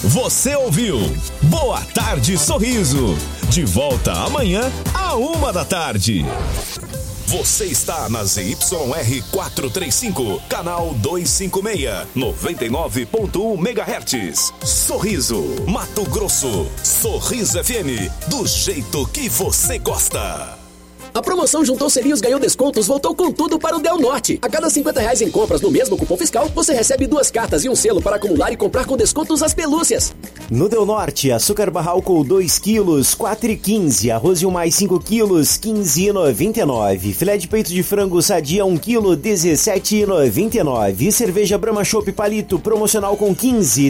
Você ouviu Boa Tarde Sorriso. De volta amanhã, à 13h. Você está na ZYR 435, canal 256, 99.1 MHz. Sorriso, Mato Grosso. Sorriso FM, do jeito que você gosta. A promoção Juntou Selinhos Ganhou Descontos voltou com tudo para o Del Norte. A cada R$50 em compras no mesmo cupom fiscal, você recebe 2 cartas e um selo para acumular e comprar com descontos as pelúcias. No Del Norte, açúcar barralco 2 quilos, 4,15. Arroz de 1 mais 5 quilos, 15,99. Filé de peito de frango sadia 1 quilo, 17,99. E cerveja Brahma Chopp Palito promocional com 15,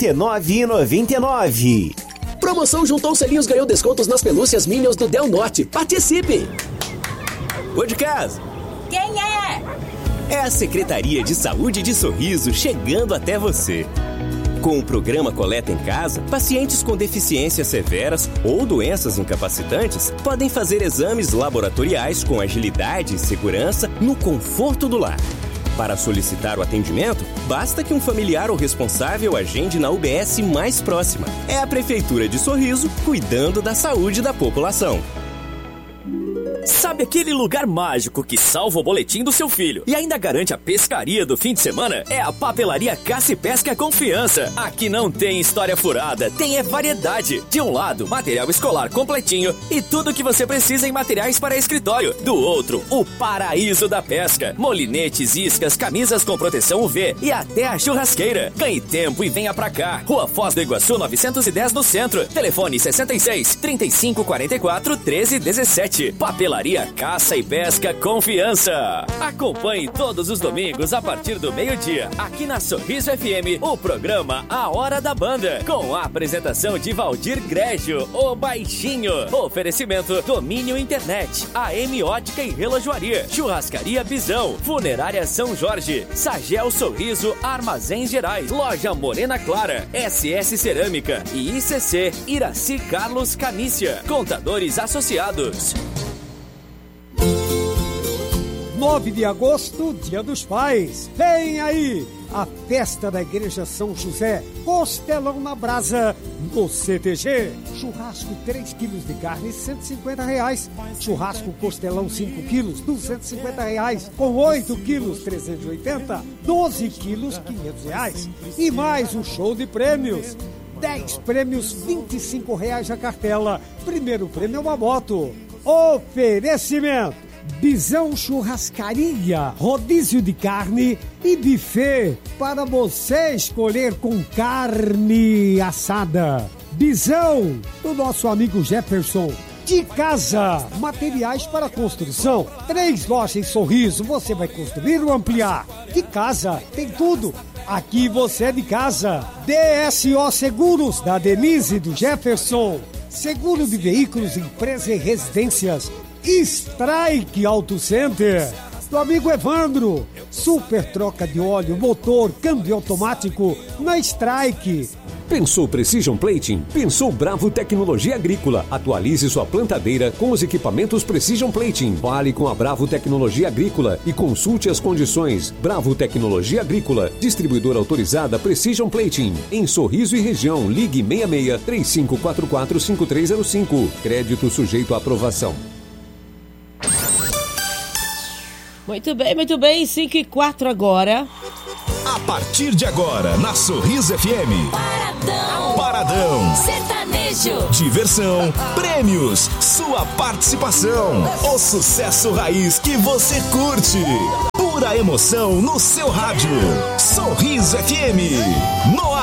39,99. Promoção Juntou Selinhos Ganhou Descontos nas pelúcias Minions do Del Norte. Participe! Ô de casa! Quem é? É a Secretaria de Saúde de Sorriso chegando até você. Com o programa Coleta em Casa, pacientes com deficiências severas ou doenças incapacitantes podem fazer exames laboratoriais com agilidade e segurança no conforto do lar. Para solicitar o atendimento, basta que um familiar ou responsável agende na UBS mais próxima. É a Prefeitura de Sorriso cuidando da saúde da população. Sabe aquele lugar mágico que salva o boletim do seu filho e ainda garante a pescaria do fim de semana? É a Papelaria Caça e Pesca Confiança. Aqui não tem história furada, tem variedade. De um lado, material escolar completinho e tudo que você precisa em materiais para escritório. Do outro, o paraíso da pesca. Molinetes, iscas, camisas com proteção UV e até a churrasqueira. Ganhe tempo e venha pra cá. Rua Foz do Iguaçu 910 no centro. Telefone 66 35 44 13 17. Papelaria Caça e Pesca Confiança. Acompanhe todos os domingos a partir do meio-dia, aqui na Sorriso FM, o programa A Hora da Banda, com a apresentação de Valdir Grégio, o Baixinho. Oferecimento Domínio Internet, AM Ótica e Relojoaria, Churrascaria Bisão, Funerária São Jorge, Sagel Sorriso Armazéns Gerais, Loja Morena Clara, SS Cerâmica e ICC Iraci Carlos Canícia. Contadores Associados. 9 de agosto, Dia dos Pais. Vem aí a festa da Igreja São José. Costelão na brasa no CTG. Churrasco 3 quilos de carne, R$150. Churrasco costelão 5 quilos, R$250. Com 8 quilos, R$380. 12 quilos, R$500. E mais um show de prêmios. 10 prêmios, R$25 a cartela. Primeiro prêmio é uma moto. Oferecimento: Bisão Churrascaria, rodízio de carne e buffet para você escolher com carne assada. Bisão, do nosso amigo Jefferson. De Casa, materiais para construção. 3 lojas em Sorriso, você vai construir ou ampliar. De Casa, tem tudo. Aqui você é de casa. DSO Seguros, da Denise e do Jefferson. Seguro de veículos, empresa e residências. Strike Auto Center, do amigo Evandro. Super troca de óleo, motor, câmbio automático na Strike. Pensou Precision Plating? Pensou Bravo Tecnologia Agrícola. Atualize sua plantadeira com os equipamentos Precision Plating. Fale com a Bravo Tecnologia Agrícola e consulte as condições. Bravo Tecnologia Agrícola, distribuidora autorizada Precision Plating. Em Sorriso e região, ligue 66-3544-5305. Crédito sujeito à aprovação. Muito bem, 5:04 agora. A partir de agora, na Sorriso FM. Paradão. Sertanejo. Diversão, prêmios, sua participação. O sucesso raiz que você curte. Pura emoção no seu rádio. Sorriso FM. No ar.